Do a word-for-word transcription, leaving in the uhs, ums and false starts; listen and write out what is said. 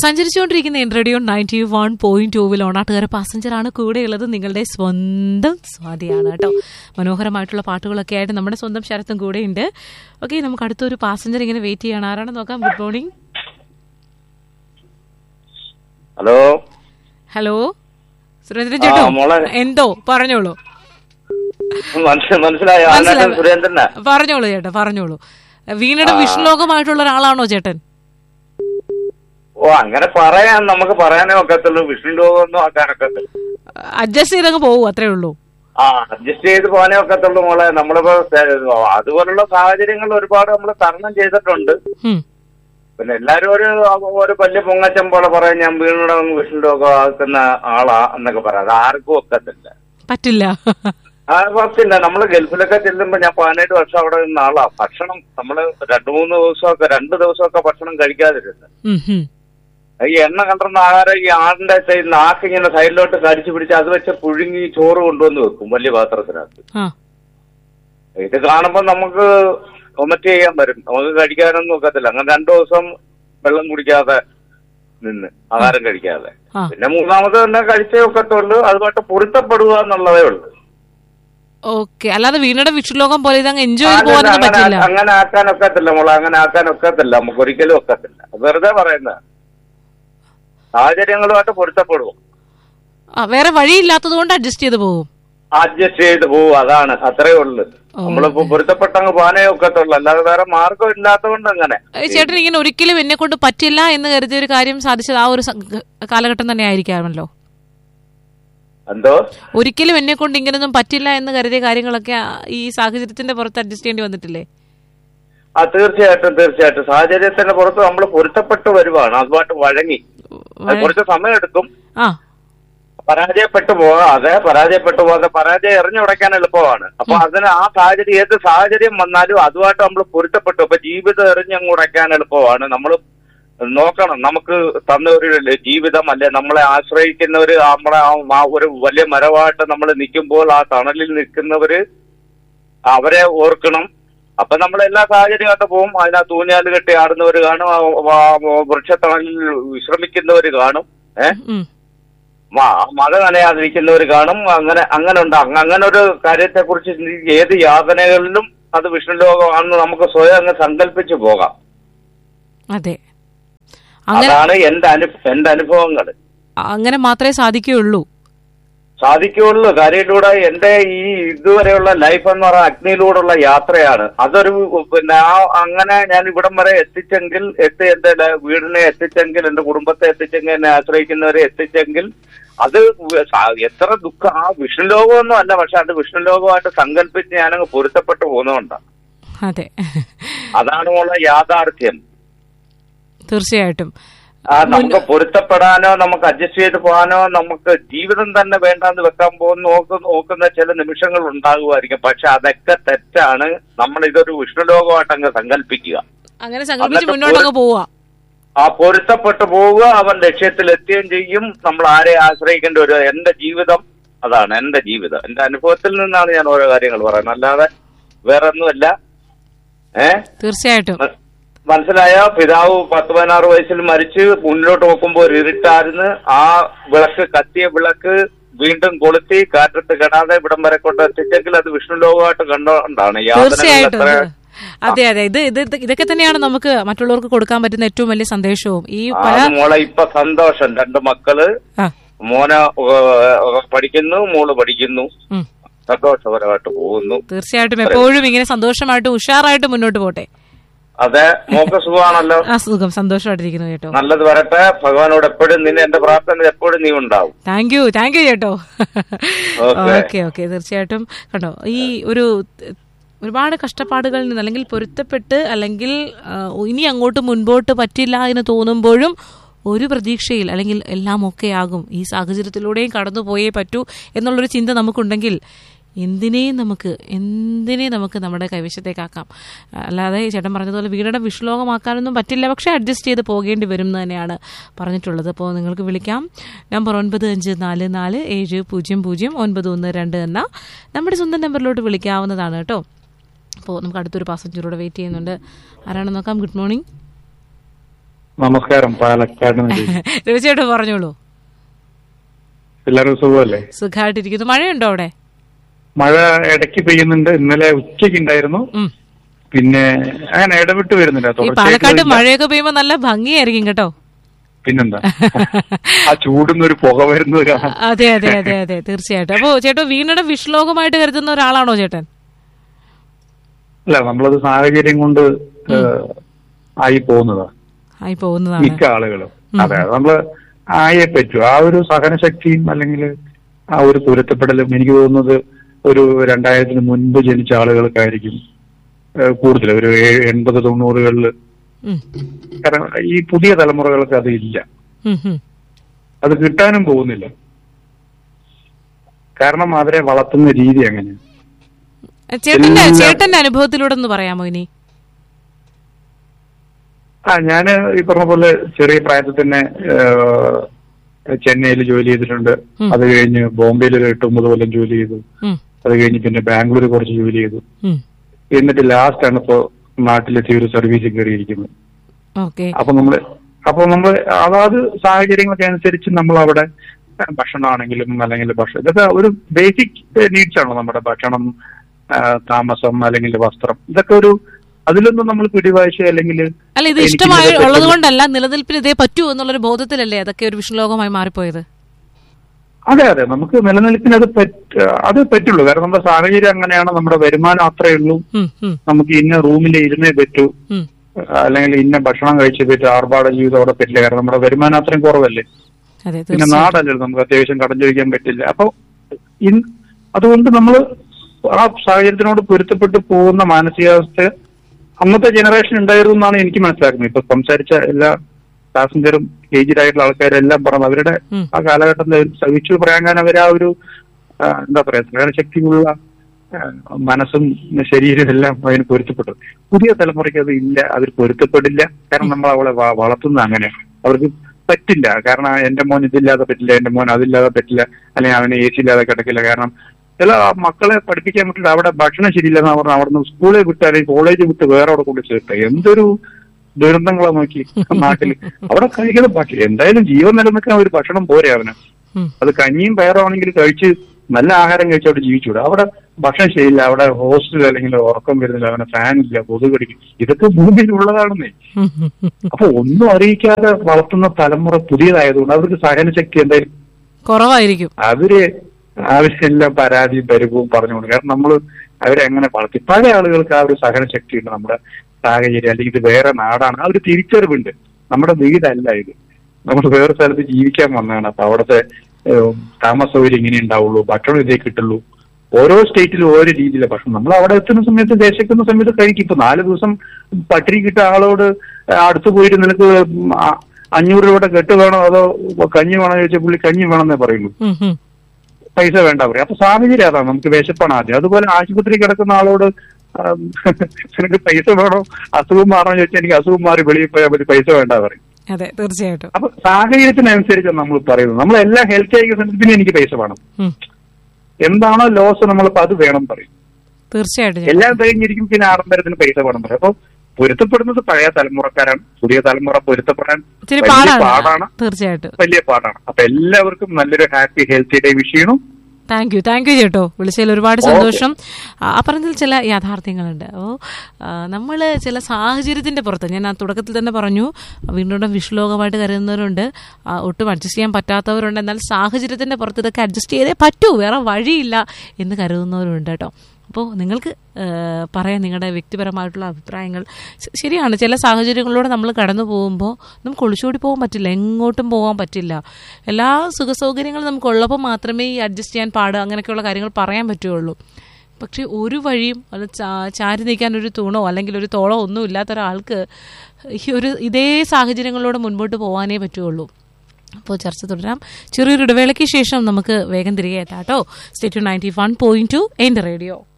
സഞ്ചരിച്ചുകൊണ്ടിരിക്കുന്ന radio ninety one point ടൂവിൽ ഓണാട്ടുകാര പാസഞ്ചറാണ് കൂടെയുള്ളത്. നിങ്ങളുടെ സ്വന്തം സ്വാതിയാണ് കേട്ടോ. മനോഹരമായിട്ടുള്ള പാട്ടുകളൊക്കെ ആയിട്ട് നമ്മുടെ സ്വന്തം ശരത്തും കൂടെയുണ്ട്. ഓക്കെ, നമുക്ക് അടുത്തൊരു പാസഞ്ചർ ഇങ്ങനെ വെയിറ്റ് ചെയ്യണം. ആരാണ് നോക്കാം. Good morning. Hello hello Surendran ചേട്ടോ, എന്തോ പറഞ്ഞോളൂ. മനസ്സിലായോ? സുരേന്ദ്രനാ. പറഞ്ഞോളൂ ചേട്ടാ, പറഞ്ഞോളൂ. വീണയുടെ വിഷ്ണുലോകമായിട്ടുള്ള ഒരാളാണോ ചേട്ടൻ? ഓ, അങ്ങനെ പറയാൻ നമുക്ക് പറയാനേ ഒക്കത്തുള്ളൂ. വിഷ്ണു ലോകമൊന്നും ആക്കാനൊക്കത്തില്ല. അഡ്ജസ്റ്റ് ചെയ്തങ്ങ് പോകും, അത്രേ ഉള്ളൂ. ആ, അഡ്ജസ്റ്റ് ചെയ്ത് പോകാനേ ഒക്കത്തുള്ളൂ മോളെ. നമ്മളിപ്പോ അതുപോലുള്ള സാഹചര്യങ്ങൾ ഒരുപാട് നമ്മൾ തരണം ചെയ്തിട്ടുണ്ട്. പിന്നെ എല്ലാരും ഒരു ഒരു വലിയ പൊങ്ങച്ചം പോലെ പറയാം, ഞാൻ വീണുടെ വിഷ്ണു ലോകം ആക്കുന്ന ആളാ എന്നൊക്കെ പറയാം. അത് ആർക്കും ഒക്കത്തില്ല, പറ്റില്ല. ആ, പറ്റില്ല. നമ്മള് ഗൾഫിലൊക്കെ ചെല്ലുമ്പോ ഞാൻ പതിനെട്ട് വർഷം അവിടെ നിന്ന ആളാ. ഭക്ഷണം നമ്മള് രണ്ടു മൂന്ന് ദിവസമൊക്കെ രണ്ടു ദിവസമൊക്കെ ഭക്ഷണം കഴിക്കാതിരുന്നത്. ഈ എണ്ണ കണ്ടിരുന്ന ആഹാരം ഈ ആടിന്റെ നാക്ക് ഇങ്ങനെ സൈഡിലോട്ട് കടിച്ചു പിടിച്ച് അത് വെച്ച് പുഴുങ്ങി ചോറ് കൊണ്ടുവന്ന് വെക്കും വലിയ പാത്രത്തിനകത്ത്. ഇത് കാണുമ്പോ നമുക്ക് വൊമിറ്റ് ചെയ്യാൻ വരും, നമുക്ക് കഴിക്കാനൊന്നും ഒക്കത്തില്ല. അങ്ങനെ രണ്ടു ദിവസം വെള്ളം കുടിക്കാതെ നിന്ന് ആഹാരം കഴിക്കാതെ, പിന്നെ മൂന്നാമത് തന്നെ കഴിച്ചേ ഒക്കത്തുള്ളൂ. അതുമായിട്ട് പൊരുത്തപ്പെടുക എന്നുള്ളതേ ഉള്ളൂ. ഓക്കെ, അല്ലാതെ വീണയുടെ വിഷ്ണുലോകം പോലെ ഇതങ്ങ് എൻജോയ് ചെയ്ത് പോകാനൊന്നും പറ്റില്ല. അങ്ങനെ ആക്കാൻ ഒക്കത്തില്ല മോളെ, അങ്ങനെ ആക്കാൻ ഒക്കത്തില്ല. നമുക്ക് ഒരിക്കലും ഒക്കത്തില്ല. വെറുതെ പറയുന്ന സാഹചര്യങ്ങളുമായിട്ട് പൊരുത്തപ്പെടും. വേറെ വഴിയില്ലാത്തത് കൊണ്ട് അഡ്ജസ്റ്റ് ചെയ്ത് പോകും. അഡ്ജസ്റ്റ് ചെയ്ത് പോകും, അതാണ്. അത്രേ ഉള്ളു. നമ്മളിപ്പോ പൊരുത്തപ്പെട്ടങ്ങ് പോകാനേ ഒക്കത്തുള്ളൂ, അല്ലാതെ വേറെ മാർഗം ഇല്ലാത്തതുകൊണ്ട് അങ്ങനെ. ചേട്ടൻ ഇങ്ങനെ ഒരിക്കലും എന്നെ കൊണ്ട് പറ്റില്ല എന്ന് കരുതിയ ഒരു കാര്യം സാധിച്ചത് ആ ഒരു കാലഘട്ടം തന്നെ ആയിരിക്കാമല്ലോ. എന്തോ ഒരിക്കലും എന്നെ കൊണ്ട് ഇങ്ങനൊന്നും പറ്റില്ല എന്ന് കരുതിയ കാര്യങ്ങളൊക്കെ ഈ സാഹചര്യത്തിന്റെ പുറത്ത് അഡ്ജസ്റ്റ് ചെയ്യേണ്ടി വന്നിട്ടില്ലേ? ആ, തീർച്ചയായിട്ടും തീർച്ചയായിട്ടും സാഹചര്യത്തിന്റെ പുറത്ത് നമ്മൾ പൊരുത്തപ്പെട്ട് വരുവാണ്. അതുമായിട്ട് വഴങ്ങി കുറച്ച് സമയം എടുക്കും. പരാജയപ്പെട്ടു പോകാതെ പരാജയപ്പെട്ടു പോകാതെ പരാജയം എറിഞ്ഞുടയ്ക്കാൻ എളുപ്പമാണ്. അപ്പൊ അതിന് ആ സാഹചര്യം ഏത് സാഹചര്യം വന്നാലും അതുമായിട്ട് നമ്മൾ പൊരുത്തപ്പെട്ടു. അപ്പൊ ജീവിതം എറിഞ്ഞങ്ങുടയ്ക്കാൻ എളുപ്പമാണ്. നമ്മൾ നോക്കണം, നമുക്ക് തന്ന ഒരു ജീവിതം അല്ലെ, നമ്മളെ ആശ്രയിക്കുന്നവര്, നമ്മളെ ആ ഒരു വലിയ മരമായിട്ട് നമ്മൾ നിൽക്കുമ്പോൾ ആ തണലിൽ നിൽക്കുന്നവര് അവരെ ഓർക്കണം. അപ്പൊ നമ്മൾ എല്ലാ സാഹചര്യമായിട്ട് പോകും. അതിനകത്ത് ഊഞ്ഞാല് കെട്ടി ആടുന്നവര് കാണും, വൃക്ഷത്തണലിൽ വിശ്രമിക്കുന്നവര് കാണും, ഏഹ് മഴ നനയാതിരിക്കുന്നവര് കാണും. അങ്ങനെ അങ്ങനെ ഉണ്ട്. അങ്ങനെ ഒരു കാര്യത്തെ കുറിച്ച് ഏത് യാതനകളിലും അത് വിഷ്ണു ലോകമാണെന്ന് നമുക്ക് സ്വയം അങ്ങ് സങ്കല്പിച്ചു പോകാം. അതെ, അതാണ് എന്റെ അനു എന്റെ അനുഭവങ്ങൾ. അങ്ങനെ മാത്രമേ സാധിക്കുകയുള്ളൂ സാധിക്കുകയുള്ളൂ കാര്യത്തിലൂടെ. എന്റെ ഈ ഇതുവരെയുള്ള ലൈഫ് എന്ന് പറയുന്ന അഗ്നിയിലൂടെയുള്ള യാത്രയാണ്. അതൊരു പിന്നെ ആ അങ്ങനെ ഞാൻ ഇവിടം വരെ എത്തിച്ചെങ്കിൽ, എത്തി എന്റെ വീടിനെ എത്തിച്ചെങ്കിൽ, എന്റെ കുടുംബത്തെ എത്തിച്ചെങ്കിൽ, എന്നെ ആശ്രയിക്കുന്നവരെ എത്തിച്ചെങ്കിൽ, അത് എത്ര ദുഃഖം. ആ വിഷ്ണു ലോകമൊന്നും അല്ല, പക്ഷെ അത് വിഷ്ണു ലോകമായിട്ട് സങ്കല്പിച്ച് ഞാനങ്ങ് പൊരുത്തപ്പെട്ടു പോകുന്നതുകൊണ്ടാണ്. അതെ, അതാണ് ഉള്ള യാഥാർത്ഥ്യം. തീർച്ചയായിട്ടും ആ, നമുക്ക് പൊരുത്തപ്പെടാനോ നമുക്ക് അഡ്ജസ്റ്റ് ചെയ്ത് പോകാനോ നമുക്ക് ജീവിതം തന്നെ വേണ്ടാന്ന് വെക്കാൻ പോകുന്ന നോക്ക് നോക്കുന്ന ചില നിമിഷങ്ങൾ ഉണ്ടാകുമായിരിക്കും. പക്ഷെ അതൊക്കെ തെറ്റാണ്. നമ്മൾ ഇതൊരു വിഷ്ണുലോകമായിട്ട് അങ്ങ് സങ്കല്പിക്കുക, അങ്ങനെ സങ്കല്പിച്ച് മുന്നോട്ടങ്ങ് പോവുക. ആ, പൊരുത്തപ്പെട്ടു പോവുക. അവൻ ലക്ഷ്യത്തിൽ എത്തുകയും ചെയ്യും. നമ്മൾ ആരെ ആശ്രയിക്കേണ്ട ഒരു എന്റെ ജീവിതം അതാണ്. എന്റെ ജീവിതം എന്റെ അനുഭവത്തിൽ നിന്നാണ് ഞാൻ ഓരോ കാര്യങ്ങൾ പറയുന്നത്, അല്ലാതെ വേറെ ഒന്നുമല്ല. ഏഹ് തീർച്ചയായിട്ടും മനസ്സിലായോ? പിതാവ് പത്ത് പതിനാറ് വയസ്സിൽ മരിച്ച് മുന്നോട്ട് നോക്കുമ്പോൾ ഒരു ഇരുട്ടായിരുന്നു. ആ വിളക്ക്, കത്തിയ വിളക്ക് വീണ്ടും കൊളുത്തി കാറ്റത്ത് കെടാതെ ഇവിടം വരെ കൊണ്ട് എത്തിച്ചെങ്കിൽ അത് വിഷ്ണു ലോകമായിട്ട് കണ്ടുകൊണ്ടാണ്. തീർച്ചയായിട്ടും അതെ അതെ ഇത് ഇത് ഇതൊക്കെ തന്നെയാണ് നമുക്ക് മറ്റുള്ളവർക്ക് കൊടുക്കാൻ പറ്റുന്ന ഏറ്റവും വലിയ സന്ദേശവും. ഈ മോളെ ഇപ്പൊ സന്തോഷം, രണ്ട് മക്കള്, മോന പഠിക്കുന്നു, മോള് പഠിക്കുന്നു, സന്തോഷപരമായിട്ട് പോകുന്നു. തീർച്ചയായിട്ടും എപ്പോഴും ഇങ്ങനെ സന്തോഷമായിട്ട് ഉഷാറായിട്ട് മുന്നോട്ട് പോട്ടെ. അതെ, മോക്ക് സുഖമാണല്ലോ? ആ, സുഖം, സന്തോഷമായിട്ടിരിക്കുന്നു കേട്ടോ. നല്ലത് വരട്ടെ. ഭഗവാനോട് എപ്പോഴും നിന്നെ എന്റെ പ്രാർത്ഥന എപ്പോഴും നീ ഉണ്ടാവും. താങ്ക് യു താങ്ക് യു ചേട്ടോ. ഓക്കെ ഓക്കെ തീർച്ചയായിട്ടും. കണ്ടോ, ഈ ഒരു ഒരുപാട് കഷ്ടപ്പാടുകളിൽ നിന്ന് അല്ലെങ്കിൽ പൊരുത്തപ്പെട്ട് അല്ലെങ്കിൽ ഇനി അങ്ങോട്ട് മുൻപോട്ട് പറ്റില്ല എന്ന് തോന്നുമ്പോഴും ഒരു പ്രതീക്ഷയിൽ അല്ലെങ്കിൽ എല്ലാം ഒക്കെ ആകും, ഈ സാഹചര്യത്തിലൂടെയും കടന്നു പോയേ പറ്റൂ എന്നുള്ളൊരു ചിന്ത നമുക്കുണ്ടെങ്കിൽ എന്തിനേയും നമുക്ക് എന്തിനേയും നമുക്ക് നമ്മുടെ കൈവശത്തേക്കാക്കാം. അല്ലാതെ ചേട്ടൻ പറഞ്ഞതുപോലെ വീടിൻ്റെ വിഷ്ണുലോകമാക്കാനൊന്നും പറ്റില്ല, പക്ഷേ അഡ്ജസ്റ്റ് ചെയ്ത് പോകേണ്ടി വരും എന്ന് തന്നെയാണ് പറഞ്ഞിട്ടുള്ളത്. അപ്പോൾ നിങ്ങൾക്ക് വിളിക്കാം. നമ്പർ ഒൻപത് അഞ്ച് നാല് നാല് ഏഴ് പൂജ്യം പൂജ്യം ഒൻപത് ഒന്ന് രണ്ട് എന്ന നമ്മുടെ സ്വന്തം നമ്പറിലോട്ട് വിളിക്കാവുന്നതാണ് കേട്ടോ. അപ്പോൾ നമുക്ക് അടുത്തൊരു പാസഞ്ചറോടെ വെയിറ്റ് ചെയ്യുന്നുണ്ട്. ആരാണെന്ന് നോക്കാം. Good morning. നമസ്കാരം. പാലക്കാട് രവിചേട്ടൻ പറഞ്ഞോളൂ. എല്ലാവരും സുഖമല്ലേ? സുഖമായിട്ടിരിക്കുന്നു. മഴയുണ്ടോ അവിടെ? മഴ ഇടയ്ക്ക് പെയ്യുന്നുണ്ട്. ഇന്നലെ ഉച്ചയ്ക്ക് ഉണ്ടായിരുന്നു, പിന്നെ അങ്ങനെ ഇടവിട്ട് വരുന്നില്ല. പാലക്കാട് മഴയൊക്കെ പെയ്യുമ്പോ നല്ല ഭംഗിയായിരിക്കും കേട്ടോ. പിന്നെന്താ, ആ ചൂടുന്നൊരു പുക വരുന്ന. അതെ അതെ അതെ അതെ തീർച്ചയായിട്ടും. അപ്പൊ ചേട്ടോ വീണ്ടും വിഷ്ലോകമായിട്ട് കരുതുന്ന ഒരാളാണോ ചേട്ടൻ? അല്ല, നമ്മളത് സാഹചര്യം കൊണ്ട് ആയി പോകുന്നതാ ആയി പോകുന്നതാണ് മിക്ക ആളുകളും. അതെ, നമ്മള് ആയേ പറ്റൂ. ആ ഒരു സഹനശക്തിയും അല്ലെങ്കിൽ ആ ഒരു പൊരുത്തപ്പെടലും എനിക്ക് തോന്നുന്നത് ഒരു രണ്ടായിരത്തിന് മുൻപ് ജനിച്ച ആളുകൾക്കായിരിക്കും കൂടുതൽ, ഒരു എൺപത് തൊണ്ണൂറുകളിൽ. കാരണം ഈ പുതിയ തലമുറകൾക്ക് അത് ഇല്ല, അത് കിട്ടാനും പോകുന്നില്ല. കാരണം അവരെ വളർത്തുന്ന രീതി അങ്ങനെ. ചേട്ടന്റെ ചേട്ടന്റെ അനുഭവത്തിലൂടെ ഒന്ന് പറയാമോ ഇനി? ആ ഞാന് ഈ പറഞ്ഞ പോലെ ചെറിയ പ്രായത്തിൽ തന്നെ ചെന്നൈയിൽ ജോലി ചെയ്തിട്ടുണ്ട്. അത് കഴിഞ്ഞ് ബോംബെയിൽ ഒരു എട്ടൊമ്പത് കൊല്ലം ജോലി ചെയ്തു. അത് കഴിഞ്ഞ് പിന്നെ ബാംഗ്ലൂർ കുറച്ച് ജോലി ചെയ്തു. എന്നിട്ട് ലാസ്റ്റ് ആണ് ഇപ്പോ നാട്ടിലെത്തി ഒരു സർവീസിൽ കയറിയിരിക്കുന്നത്. അപ്പൊ നമ്മള് അപ്പൊ നമ്മള് അതാത് സാഹചര്യങ്ങളൊക്കെ അനുസരിച്ച് നമ്മൾ അവിടെ ഭക്ഷണമാണെങ്കിലും അല്ലെങ്കിൽ ഭക്ഷണം, ഇതൊക്കെ ഒരു ബേസിക് നീഡ്സ് ആണോ നമ്മുടെ ഭക്ഷണം, താമസം അല്ലെങ്കിൽ വസ്ത്രം, ഇതൊക്കെ ഒരു അതിലൊന്നും നമ്മൾ പിടിവാശ അല്ലെങ്കിൽ അല്ല ഇത് ഇഷ്ടമായി ഉള്ളത് കൊണ്ടല്ല, നിലനിൽപ്പിന് ഇതേ പറ്റൂ എന്നുള്ളൊരു ബോധത്തിലല്ലേ അതൊക്കെ ഒരു വിഷ്ണുലോകമായി മാറിപ്പോയത്? അതെ അതെ, നമുക്ക് നിലനിൽപ്പിന് അത് അത് പറ്റുള്ളൂ. കാരണം നമ്മുടെ സാഹചര്യം അങ്ങനെയാണ്, നമ്മുടെ വരുമാനം അത്രയേ ഉള്ളൂ. നമുക്ക് ഇന്ന റൂമിൽ ഇരുന്നേ പറ്റൂ, അല്ലെങ്കിൽ ഇന്ന ഭക്ഷണം കഴിച്ചേ പറ്റൂ. ആർഭാട ജീവിതം അവിടെ പറ്റില്ല, കാരണം നമ്മുടെ വരുമാനം അത്രയും കുറവല്ലേ. പിന്നെ നാടല്ലല്ലോ, നമുക്ക് അത്യാവശ്യം കടം ചോദിക്കാൻ പറ്റില്ല. അപ്പൊ അതുകൊണ്ട് നമ്മൾ ആ സാഹചര്യത്തിനോട് പൊരുത്തപ്പെട്ട് പോകുന്ന മാനസികാവസ്ഥ അന്നത്തെ ജനറേഷൻ ഉണ്ടായിരുന്നു എന്നാണ് എനിക്ക് മനസ്സിലാക്കുന്നത്. ഇപ്പൊ സംസാരിച്ച എല്ലാ പാസഞ്ചറും ഏജ്ഡ് ആയിട്ടുള്ള ആൾക്കാരെല്ലാം പറഞ്ഞു അവരുടെ ആ കാലഘട്ടത്തിൽ സഹിച്ചു പറയാൻ അവർ ആ ഒരു എന്താ പറയാ സഹനശക്തിയുള്ള മനസ്സും ശരീരം എല്ലാം അതിന് പൊരുത്തപ്പെട്ടു. പുതിയ തലമുറയ്ക്ക് അത് ഇല്ല, അവർ പൊരുത്തപ്പെടില്ല. കാരണം നമ്മൾ അവളെ വളർത്തുന്നത് അങ്ങനെയാണ്. അവർക്ക് പറ്റില്ല. കാരണം എന്റെ മോൻ ഇതില്ലാതെ പറ്റില്ല, എന്റെ മോൻ അതില്ലാതെ പറ്റില്ല, അല്ലെങ്കിൽ അവന് എ സി ഇല്ലാതെ കിടക്കില്ല. കാരണം ചില മക്കളെ പഠിപ്പിക്കാൻ പറ്റില്ല, അവിടെ ഭക്ഷണം ശരിയില്ലെന്ന് പറഞ്ഞാൽ അവിടുന്ന് സ്കൂളിൽ വിട്ട് അല്ലെങ്കിൽ കോളേജ് വിട്ട് വേറെ അവിടെ കൊണ്ട് ചേർത്ത് എന്തൊരു ദുരന്തങ്ങളെ നോക്കി നാട്ടിൽ. അവിടെ കഴിക്കുന്ന ഭക്ഷണം എന്തായാലും ജീവൻ നിലനിൽക്കാൻ ഒരു ഭക്ഷണം പോരെ അവന്. അത് കഞ്ഞിയും പയറാണെങ്കിൽ കഴിച്ച് നല്ല ആഹാരം കഴിച്ച് അവിടെ ജീവിച്ചൂടെ. അവിടെ ഭക്ഷണം ശരിയില്ല, അവിടെ ഹോസ്റ്റൽ അല്ലെങ്കിൽ ഉറക്കം വരുന്നില്ല, അവനെ ഫാൻ ഇല്ല, കൊതുക് കടിക്കും. ഇതൊക്കെ ഭൂമിയിൽ ഉള്ളതാണെന്നേ. അപ്പൊ ഒന്നും അറിയിക്കാതെ വളർത്തുന്ന തലമുറ പുതിയതായതുകൊണ്ട് അവർക്ക് സഹനശക്തി എന്തായാലും കുറവായിരിക്കും. അവര് ആവശ്യമെല്ലാം പരാതിയും പരിഭവവും പറഞ്ഞുകൊണ്ട്, കാരണം നമ്മൾ അവരെ എങ്ങനെ വളർത്തി. പല ആളുകൾക്ക് ആ ഒരു സഹനശക്തി ഉണ്ട്. നമ്മുടെ സാഹചര്യം അല്ലെങ്കിൽ ഇത് വേറെ നാടാണ്, ആ ഒരു തിരിച്ചറിവുണ്ട്. നമ്മുടെ വീടല്ല ഇത്, നമ്മൾ വേറെ സ്ഥലത്ത് ജീവിക്കാൻ വന്നതാണ്. അപ്പൊ അവിടുത്തെ താമസ സൗകര്യം ഇങ്ങനെ ഉണ്ടാവുള്ളൂ, ഭക്ഷണം ഇതേ കിട്ടുള്ളൂ. ഓരോ സ്റ്റേറ്റിലും ഓരോ രീതിയിലെ ഭക്ഷണം. നമ്മൾ അവിടെ എത്തുന്ന സമയത്ത് ദേശക്കുന്ന സമയത്ത് കഴിക്കും. ഇപ്പൊ നാല് ദിവസം പട്ടിണി കിട്ട ആളോട് അടുത്ത് പോയിട്ട് നിനക്ക് അഞ്ഞൂറ് രൂപയുടെ കെട്ട് വേണോ അതോ കഞ്ഞി വേണോ ചോദിച്ചാൽ പുള്ളി കഞ്ഞി വേണമെന്നേ പറയുള്ളൂ, പൈസ വേണ്ട പറയും. അപ്പൊ സാഹചര്യം അതാണ്, നമുക്ക് വിശപ്പാണ് ആദ്യം. അതുപോലെ ആശുപത്രി കിടക്കുന്ന ആളോട് നിനക്ക് പൈസ വേണോ അസുഖം മാറണോ ചോദിച്ചാൽ എനിക്ക് അസുഖം മാറി വെളിയിൽ പോയാൽ മതി, പൈസ വേണ്ട പറയും. അതെ തീർച്ചയായിട്ടും. അപ്പൊ സാഹചര്യത്തിനനുസരിച്ച് നമ്മൾ പറയുന്നത്. നമ്മൾ എല്ലാം ഹെൽത്ത് ആയിരിക്കുന്ന സമയത്ത് പിന്നെ എനിക്ക് പൈസ വേണം, എന്താണോ ലോസ് നമ്മളിപ്പോ അത് വേണം പറയും. തീർച്ചയായിട്ടും എല്ലാം കഴിഞ്ഞിരിക്കും പിന്നെ ആഡംബരത്തിന് പൈസ വേണം പറയും. അപ്പൊ പൊരുത്തപ്പെടുന്നത് പഴയ തലമുറക്കാരാണ്. പുതിയ തലമുറ പൊരുത്തപ്പെടാൻ പാടാണ്, തീർച്ചയായിട്ടും വലിയ പാടാണ്. അപ്പൊ എല്ലാവർക്കും നല്ലൊരു ഹാപ്പി ഹെൽത്തി ഡേ വിഷ് ചെയ്യണം. താങ്ക് യു താങ്ക് യു ചേട്ടോ, വിളിച്ചതിൽ ഒരുപാട് സന്തോഷം. ആ പറഞ്ഞതിൽ ചില യാഥാർത്ഥ്യങ്ങളുണ്ട്. അപ്പോൾ നമ്മൾ ചില സാഹചര്യത്തിന്റെ പുറത്ത്, ഞാൻ ആ തുടക്കത്തിൽ തന്നെ പറഞ്ഞു, വീണ്ടും വിഷ്ലോകമായിട്ട് കരുതുന്നവരുണ്ട്, ഒട്ടും അഡ്ജസ്റ്റ് ചെയ്യാൻ പറ്റാത്തവരുണ്ട്. എന്നാൽ സാഹചര്യത്തിന്റെ പുറത്ത് ഇതൊക്കെ അഡ്ജസ്റ്റ് ചെയ്തേ പറ്റൂ, വേറെ വഴിയില്ല എന്ന് കരുതുന്നവരുണ്ട് കേട്ടോ. അപ്പോൾ നിങ്ങൾക്ക് പറയാം നിങ്ങളുടെ വ്യക്തിപരമായിട്ടുള്ള അഭിപ്രായങ്ങൾ. ശരിയാണ്, ചില സാഹചര്യങ്ങളിലൂടെ നമ്മൾ കടന്നു പോകുമ്പോൾ നമുക്ക് ഒളിച്ചോടി പോകാൻ പറ്റില്ല, എങ്ങോട്ടും പോകാൻ പറ്റില്ല. എല്ലാ സുഖസൗകര്യങ്ങളും നമുക്കുള്ളപ്പോൾ മാത്രമേ ഈ അഡ്ജസ്റ്റ് ചെയ്യാൻ പാട് അങ്ങനെയൊക്കെയുള്ള കാര്യങ്ങൾ പറയാൻ പറ്റുള്ളൂ. പക്ഷേ ഒരു വഴിയും അത് ചാരി നീക്കാൻ ഒരു തൂണോ അല്ലെങ്കിൽ ഒരു തോളോ ഒന്നും ഇല്ലാത്ത ഒരാൾക്ക് ഈ ഒരു ഇതേ സാഹചര്യങ്ങളിലൂടെ മുൻപോട്ട് പോകാനേ പറ്റുള്ളൂ. അപ്പോൾ ചർച്ച തുടരാം. ചെറിയൊരു ഇടവേളയ്ക്ക് ശേഷം നമുക്ക് വേഗം തിരികെ എത്താം കേട്ടോ. State ninety one point two എൻ്റെ റേഡിയോ.